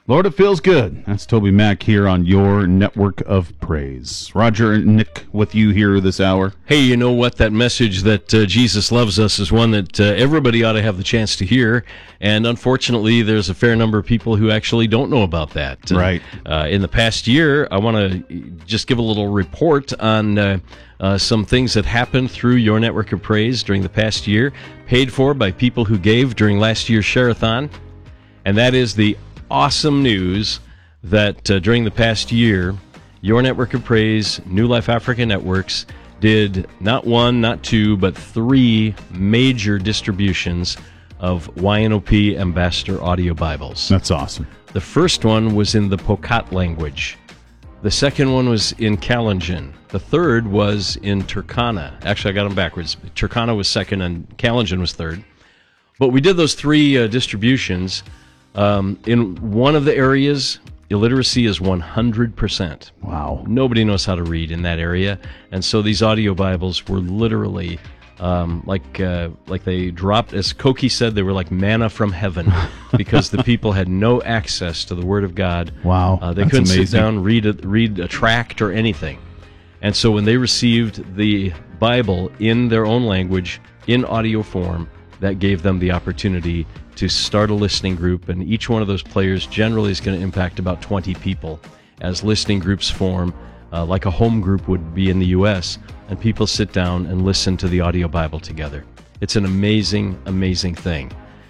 Lord, it feels good. That's Toby Mack here on your network of praise. Roger and Nick with you here this hour. Hey, you know what? That message that Jesus loves us is one that everybody ought to have the chance to hear. And unfortunately, there's a fair number of people who actually don't know about that. Right. In the past year, I want to just give a little report on some things that happened through your network of praise during the past year, paid for by people who gave during last year's Share-a-thon. And that is the awesome news that during the past year, your network of praise, New Life Africa Networks, did not one, not two, but 3 major distributions of YNOP Ambassador Audio Bibles. That's awesome. The first one was in the Pokot language. The second one was in Kalenjin. The third was in Turkana. Actually, I got them backwards. Turkana was second and Kalenjin was third. But we did those 3 distributions. In one of the areas, illiteracy is 100%. Wow. Nobody knows how to read in that area. And so these audio Bibles were literally like they dropped, as Koki said, they were like manna from heaven because the people had no access to the Word of God. Wow. They that's couldn't amazing. sit down, read a tract or anything. And so when they received the Bible in their own language, in audio form, that gave them the opportunity to start a listening group, and each one of those players generally is going to impact about 20 people as listening groups form, like a home group would be in the U.S., and people sit down and listen to the audio Bible together. It's an amazing, amazing thing.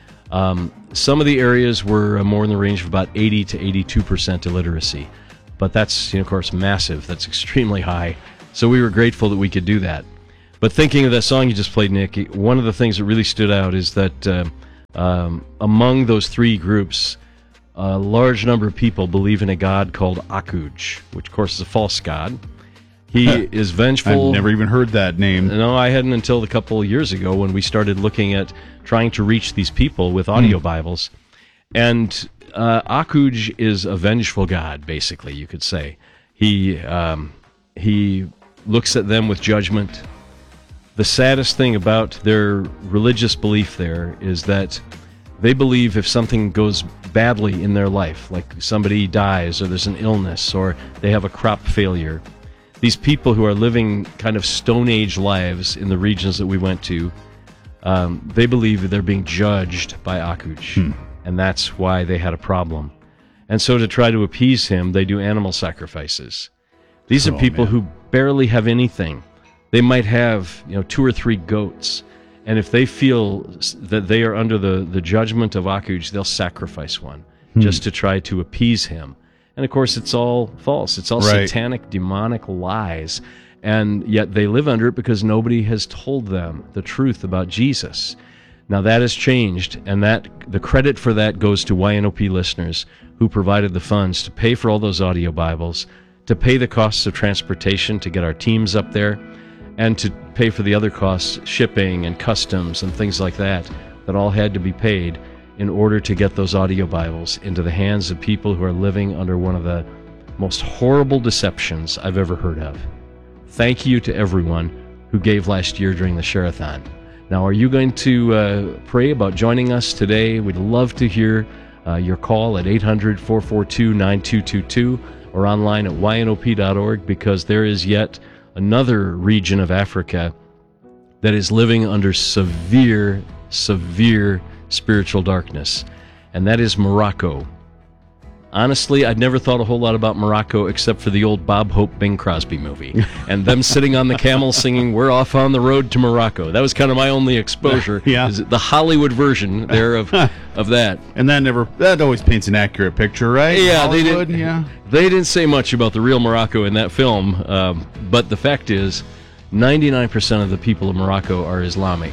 Some of the areas were more in the range of about 80 to 82% illiteracy, but that's, of course, massive. That's extremely high. So we were grateful that we could do that. But thinking of that song you just played, Nick, one of the things that really stood out is that among those 3 groups, a large number of people believe in a god called Akuj, which, of course, is a false god. He is vengeful. I've never even heard that name. No, I hadn't until a couple of years ago when we started looking at trying to reach these people with audio Bibles. And Akuj is a vengeful god, basically, you could say. He looks at them with judgment. The saddest thing about their religious belief there is that they believe if something goes badly in their life, like somebody dies or there's an illness or they have a crop failure, these people who are living kind of Stone Age lives in the regions that we went to, they believe they're being judged by Akuj, and that's why they had a problem. And so to try to appease him, they do animal sacrifices. These are people who barely have anything. They might have 2 or 3 goats, and if they feel that they are under the judgment of Akuj, they'll sacrifice one just to try to appease him. And of course, it's all false. It's all satanic, demonic lies, and yet they live under it because nobody has told them the truth about Jesus. Now that has changed, and the credit for that goes to YNOP listeners who provided the funds to pay for all those audio Bibles, to pay the costs of transportation to get our teams up there, and to pay for the other costs, shipping and customs and things like that all had to be paid in order to get those audio Bibles into the hands of people who are living under one of the most horrible deceptions I've ever heard of. Thank you to everyone who gave last year during the Share-a-thon. Now, are you going to pray about joining us today? We'd love to hear your call at 800-442-9222 or online at ynop.org, because there is yet another region of Africa that is living under severe, severe spiritual darkness, and that is Morocco. Honestly, I'd never thought a whole lot about Morocco except for the old Bob Hope, Bing Crosby movie, and them sitting on the camel singing, "We're off on the road to Morocco." That was kind of my only exposure. Yeah. Is the Hollywood version there of that. And that always paints an accurate picture, right? Yeah, Hollywood, they didn't say much about the real Morocco in that film, but the fact is, 99% of the people of Morocco are Islamic.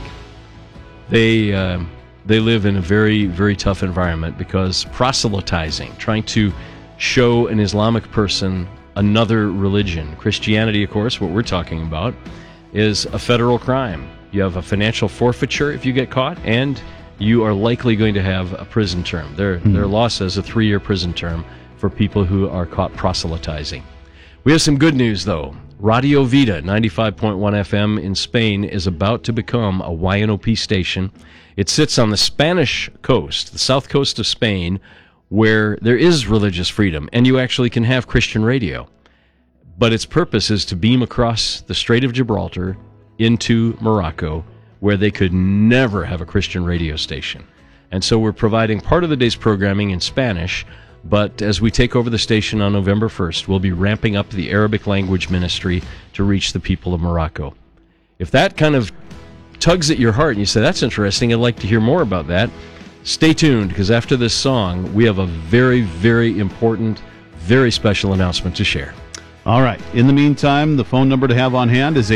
They live in a very, very tough environment because proselytizing, trying to show an Islamic person another religion. Christianity, of course, what we're talking about, is a federal crime. You have a financial forfeiture if you get caught, and you are likely going to have a prison term. Their law says a 3-year prison term for people who are caught proselytizing. We have some good news, though. Radio Vida, 95.1 FM in Spain, is about to become a YNOP station. It sits on the Spanish coast, the south coast of Spain, where there is religious freedom and you actually can have Christian radio. But its purpose is to beam across the Strait of Gibraltar into Morocco, where they could never have a Christian radio station. And so we're providing part of the day's programming in Spanish, but as we take over the station on November 1st, we'll be ramping up the Arabic language ministry to reach the people of Morocco. If that kind of tugs at your heart and you say, that's interesting, I'd like to hear more about that, stay tuned, because after this song, we have a very, very important, very special announcement to share. All right. In the meantime, the phone number to have on hand is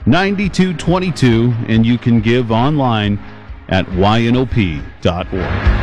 800-442-9222, and you can give online at ynop.org.